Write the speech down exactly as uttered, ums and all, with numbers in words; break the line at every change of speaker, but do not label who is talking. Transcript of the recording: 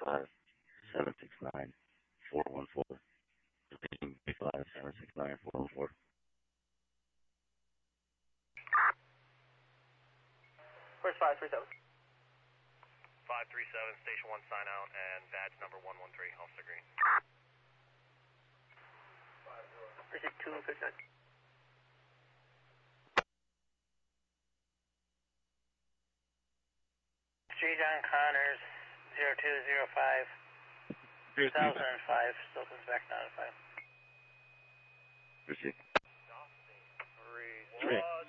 five seven six nine four one four. Repeating three five seven six nine four one four.
Where's five three seven?
five three seven, station one sign out, and badge number one one three, Officer Green.
Precinct two fifty-nine.
Street on Connors, zero two zero five, two thousand five, still comes back down to five.
Proceed.
Three, one.